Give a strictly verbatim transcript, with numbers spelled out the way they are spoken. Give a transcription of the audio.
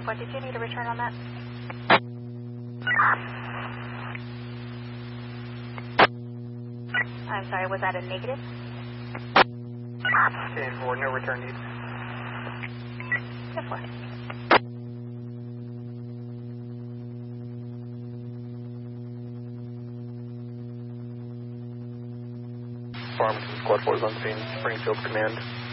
What did you need a return on that? I'm sorry, was that a negative? ten four, no return needed. ten four. Farmington, Squad four is on scene. Springfield Command.